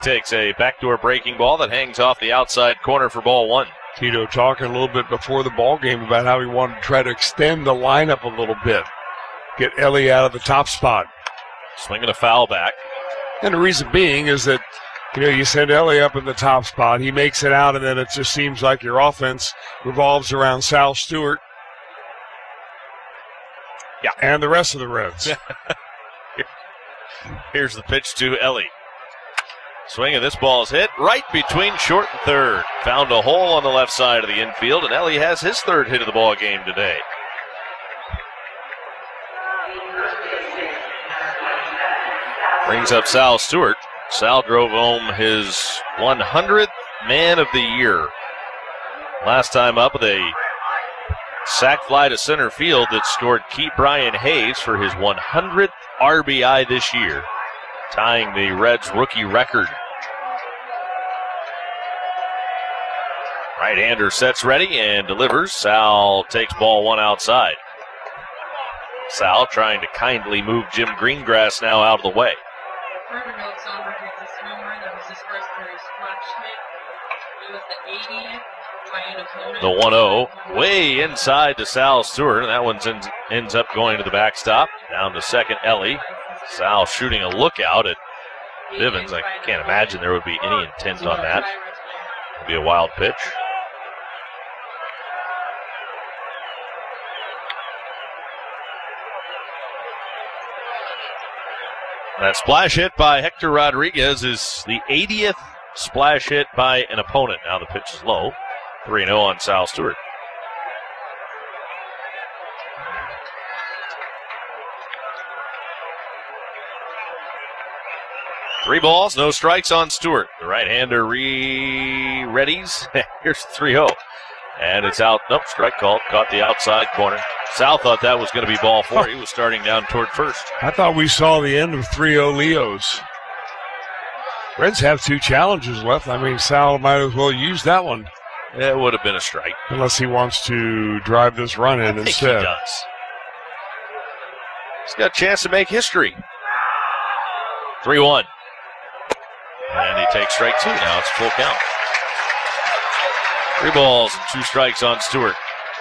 takes a backdoor breaking ball that hangs off the outside corner for ball one. Tito talking a little bit before the ball game about how he wanted to try to extend the lineup a little bit. Get Ellie out of the top spot. Swinging a foul back. And the reason being is that, you send Ellie up in the top spot. He makes it out, and then it just seems like your offense revolves around Sal Stewart. Yeah. And the rest of the Reds. Here's the pitch to Ellie. Swing of this ball is hit right between short and third. Found a hole on the left side of the infield, and Ellie has his third hit of the ball game today. Brings up Sal Stewart. Sal drove home his 100th Man of the Year. Last time up with a sac fly to center field that scored Keith Brian Hayes for his 100th RBI this year, tying the Reds rookie record. Right-hander sets ready and delivers. Sal takes ball one outside. Sal trying to kindly move Jim Greengrass now out of the way. The 1-0 way inside to Sal Stewart, and that one ends up going to the backstop. Down to second, Ellie. Sal shooting a lookout at Bivens. I can't imagine there would be any intent on that. It'd be a wild pitch. That splash hit by Hector Rodriguez is the 80th splash hit by an opponent. Now the pitch is low. 3-0 on Sal Stewart. Three balls, no strikes on Stewart. The right-hander readies. Here's 3-0. And it's out. Nope, strike called. Caught the outside corner. Sal thought that was going to be ball four. He was starting down toward first. I thought we saw the end of 3-0 Leos. Reds have two challenges left. I mean, Sal might as well use that one. It would have been a strike. Unless he wants to drive this run in instead. I think he does. He's got a chance to make history. 3-1. And he takes strike two. Now it's full count. 3 balls and 2 strikes on Stewart.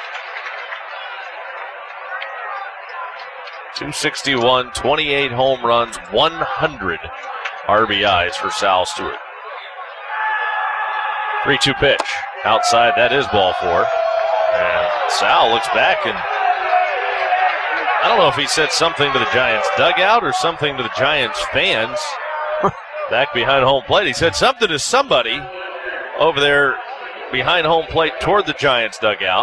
261, 28 home runs, 100 RBIs for Sal Stewart. 3-2 pitch. Outside, that is ball four. And Sal looks back, and I don't know if he said something to the Giants dugout or something to the Giants fans back behind home plate. He said something to somebody over there behind home plate toward the Giants dugout.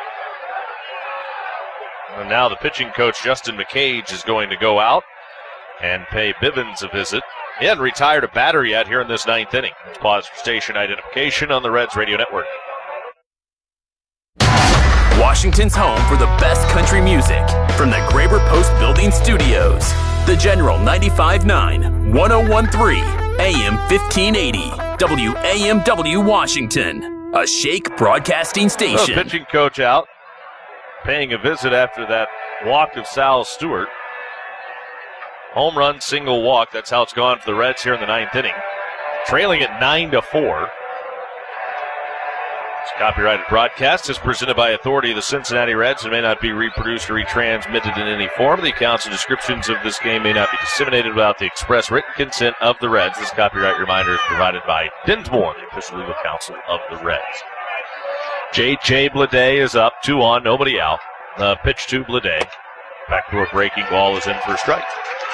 And now the pitching coach, Justin McCage, is going to go out and pay Bivens a visit. He hadn't retired a batter yet here in this 9th inning. Let's pause for station identification on the Reds Radio Network. Washington's home for the best country music from the Graber Post Building Studios. The General 95.9, 101.3, AM 1580, WAMW Washington, a Shake broadcasting station. So pitching coach out, paying a visit after that walk of Sal Stewart. Home run, single walk. That's how it's gone for the Reds here in the 9th inning. Trailing at 9-4. This copyrighted broadcast is presented by authority of the Cincinnati Reds and may not be reproduced or retransmitted in any form. The accounts and descriptions of this game may not be disseminated without the express written consent of the Reds. This copyright reminder is provided by Dinsmore, the official legal counsel of the Reds. J.J. Bleday is up, 2 on, nobody out. Pitch to Bleday. Backdoor breaking ball is in for a strike.